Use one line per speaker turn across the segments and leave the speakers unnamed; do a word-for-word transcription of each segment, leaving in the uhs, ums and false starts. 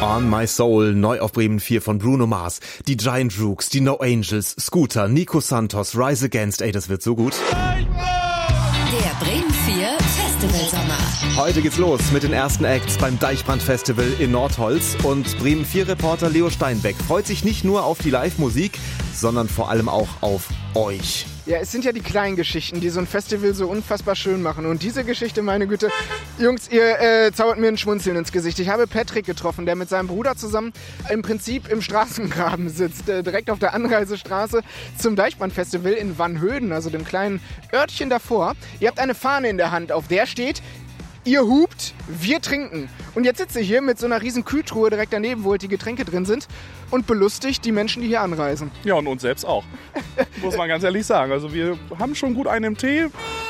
On My Soul, neu auf Bremen vier von Bruno Mars. Die Giant Rooks, die No Angels, Scooter, Nico Santos, Rise Against. Ey, das wird so gut.
Der Bremen vier Festivalsommer.
Heute geht's los mit den ersten Acts beim Deichbrand Festival in Nordholz. Und Bremen vier Reporter Leo Steinbeck freut sich nicht nur auf die Live-Musik, sondern vor allem auch auf euch.
Ja, es sind ja die kleinen Geschichten, die so ein Festival so unfassbar schön machen. Und diese Geschichte, meine Güte, Jungs, ihr äh, zaubert mir ein Schmunzeln ins Gesicht. Ich habe Patrick getroffen, der mit seinem Bruder zusammen im Prinzip im Straßengraben sitzt, äh, direkt auf der Anreisestraße zum Deichbrand-Festival in Wannhöden, also dem kleinen Örtchen davor. Ihr habt eine Fahne in der Hand, auf der steht: Ihr hupt, wir trinken. Und jetzt sitze ich hier mit so einer riesen Kühltruhe direkt daneben, wo halt die Getränke drin sind, und belustigt die Menschen, die hier anreisen.
Ja, und uns selbst auch. Muss man ganz ehrlich sagen. Also wir haben schon gut einen im Tee.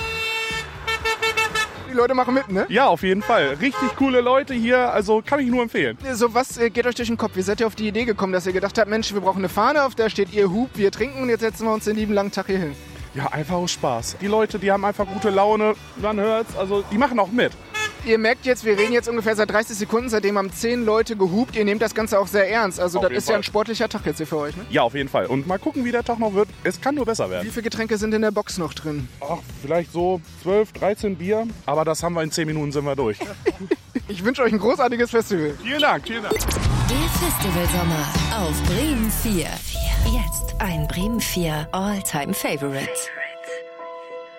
Die Leute machen mit, ne?
Ja, auf jeden Fall. Richtig coole Leute hier, also kann ich nur empfehlen.
So, was äh, geht euch durch den Kopf? Wie seid ihr auf die Idee gekommen, dass ihr gedacht habt, Mensch, wir brauchen eine Fahne, auf der steht ihr hupt, wir trinken, und jetzt setzen wir uns den lieben langen Tag hier hin?
Ja, einfach aus Spaß. Die Leute, die haben einfach gute Laune, man hört's, also die machen auch mit.
Ihr merkt jetzt, wir reden jetzt ungefähr seit dreißig Sekunden, seitdem haben zehn Leute gehupt. Ihr nehmt das Ganze auch sehr ernst. Also
Auf
das
jeden
ist ja
Fall.
ein sportlicher Tag jetzt hier für euch, ne?
Ja, auf jeden Fall. Und mal gucken, wie der Tag noch wird. Es kann nur besser werden.
Wie viele Getränke sind in der Box noch drin?
Ach, vielleicht so zwölf, dreizehn Bier. Aber das haben wir in zehn Minuten, sind wir durch.
Ich wünsche euch ein großartiges Festival.
Vielen Dank, vielen Dank.
Der Festivalsommer auf Bremen vier. Jetzt ein Bremen vier All-Time Favorite.